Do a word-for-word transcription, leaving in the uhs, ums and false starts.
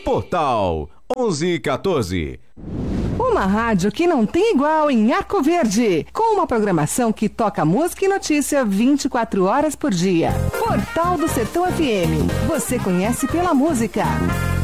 Portal onze quatorze. Uma rádio que não tem igual em Arco Verde, com uma programação que toca música e notícia vinte e quatro horas por dia. Portal do Sertão F M. Você conhece pela música.